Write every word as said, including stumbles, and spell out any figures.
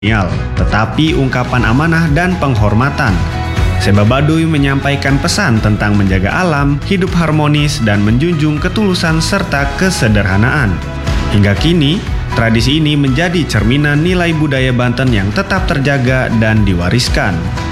kolonial, tetapi ungkapan amanah dan penghormatan. Seba Baduy menyampaikan pesan tentang menjaga alam, hidup harmonis, dan menjunjung ketulusan serta kesederhanaan. Hingga kini, tradisi ini menjadi cerminan nilai budaya Banten yang tetap terjaga dan diwariskan.